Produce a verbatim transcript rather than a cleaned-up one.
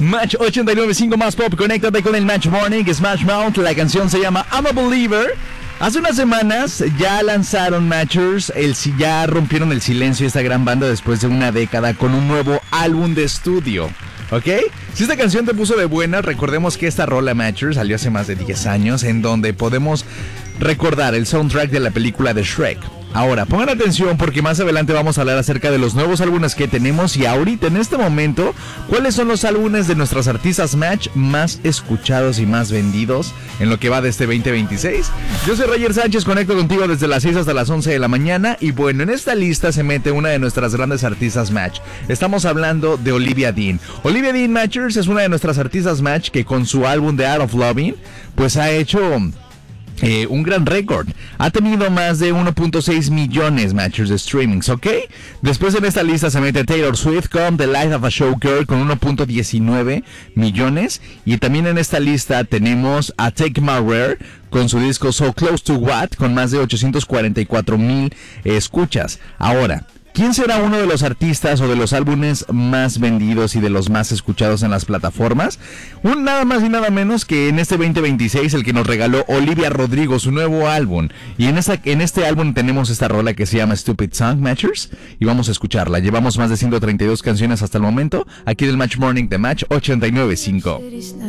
Match ochenta y nueve punto cinco más pop, conéctate con el Match Morning, Smash Mouth, la canción se llama I'm a Believer. Hace unas semanas ya lanzaron Matchers, el, ya rompieron el silencio esta gran banda después de una década con un nuevo álbum de estudio, ¿ok? Si esta canción te puso de buena, recordemos que esta rola Matchers salió hace más de diez años, en donde podemos recordar el soundtrack de la película de Shrek. Ahora, pongan atención porque más adelante vamos a hablar acerca de los nuevos álbumes que tenemos y ahorita, en este momento, cuáles son los álbumes de nuestros artistas Match más escuchados y más vendidos en lo que va de este veinte veintiséis. Yo soy Roger Sánchez, conecto contigo desde las seis hasta las once de la mañana y bueno, en esta lista se mete una de nuestras grandes artistas Match. Estamos hablando de Olivia Dean. Olivia Dean Matchers es una de nuestras artistas Match que con su álbum The Art of Loving, pues ha hecho... Eh, un gran récord. Ha tenido más de uno punto seis millones matchers de streamings, ¿ok? Después en esta lista se mete Taylor Swift con The Life of a Showgirl con uno punto diecinueve millones. Y también en esta lista tenemos a Take My Rare con su disco So Close to What con más de ochocientos cuarenta y cuatro mil eh, escuchas. Ahora, ¿quién será uno de los artistas o de los álbumes más vendidos y de los más escuchados en las plataformas? Un nada más y nada menos que en este veinte veintiséis el que nos regaló Olivia Rodrigo, su nuevo álbum. Y en, esta, en este álbum tenemos esta rola que se llama Stupid Song Matchers y vamos a escucharla. Llevamos más de ciento treinta y dos canciones hasta el momento, aquí del Match Morning de Match ochenta y nueve punto cinco.